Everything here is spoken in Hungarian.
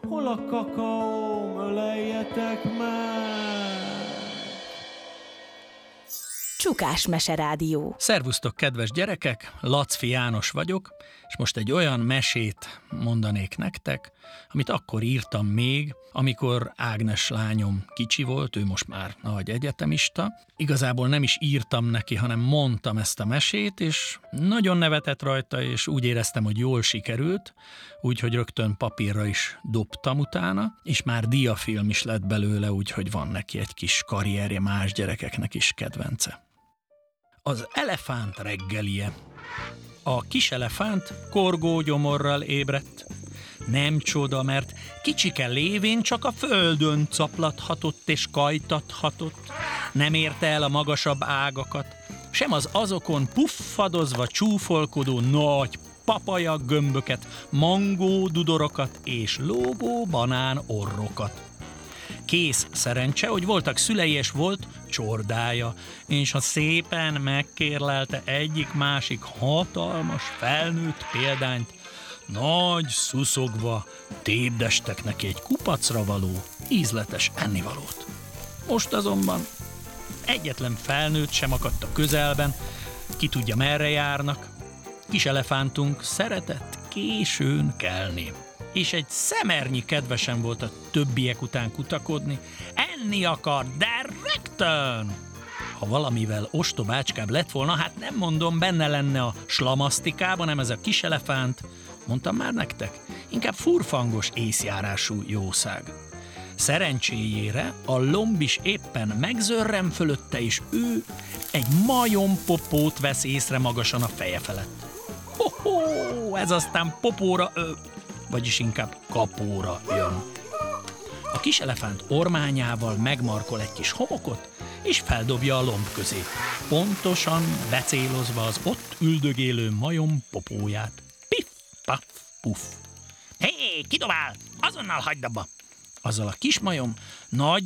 hol a kakaóm, öleljetek meg! Csukás Meserádió. Szervusztok, kedves gyerekek! Lacfi János vagyok, és most egy olyan mesét mondanék nektek, amit akkor írtam még, amikor Ágnes lányom kicsi volt, ő most már nagy egyetemista. Igazából nem is írtam neki, hanem mondtam ezt a mesét, és nagyon nevetett rajta, és úgy éreztem, hogy jól sikerült, úgyhogy rögtön papírra is dobtam utána, és már diafilm is lett belőle, úgyhogy van neki egy kis karrierje, más gyerekeknek is kedvence. Az elefánt reggelie. A kis elefánt korgó gyomorral ébredt. Nem csoda, mert kicsike lévén csak a földön caplathatott és kajtathatott. Nem érte el a magasabb ágakat, sem az azokon puffadozva csúfolkodó nagy papaja gömböket, mangó dudorokat és lógó banán orrokat. Kész szerencse, hogy voltak szülei és volt csordája, és ha szépen megkérlelte egyik-másik hatalmas felnőtt példányt, nagy szuszogva tépdestek neki egy kupacra való, ízletes ennivalót. Most azonban egyetlen felnőtt sem akadt a közelben, ki tudja merre járnak. Kis elefántunk szeretett későn kelni, és egy szemernyi kedvesen volt a többiek után kutakodni. Enni akar, de rögtön! Ha valamivel ostobácskább lett volna, hát nem mondom, benne lenne a slamasztikában, nem ez a kis elefánt, mondtam már nektek, inkább furfangos észjárású jószág. Szerencséjére a lomb is éppen megzörren fölötte, és ő egy majompopót vesz észre magasan a feje felett. Ho-ho, ez aztán popóra, vagyis inkább kapóra jön. A kis elefánt ormányával megmarkol egy kis homokot, és feldobja a lomb közé, pontosan becélozva az ott üldögélő majom popóját. Piff, paff, puff. Hé, kidobál, azonnal hagyd abba! Azzal a kis majom nagy